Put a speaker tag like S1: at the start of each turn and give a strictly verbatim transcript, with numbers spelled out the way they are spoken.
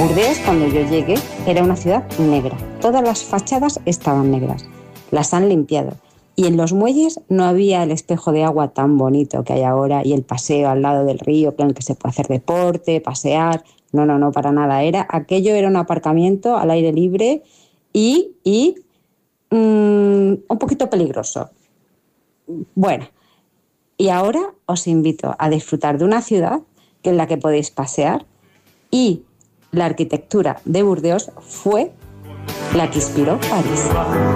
S1: Burdeos, cuando yo llegué, era una ciudad negra. Todas las fachadas estaban negras. Las han limpiado. Y en los muelles no había el espejo de agua tan bonito que hay ahora y el paseo al lado del río en el que se puede hacer deporte, pasear. No, no, no, para nada. Era, aquello era un aparcamiento al aire libre y, y mmm, un poquito peligroso. Bueno, y ahora os invito a disfrutar de una ciudad en la que podéis pasear y la arquitectura de Burdeos fue la que inspiró París.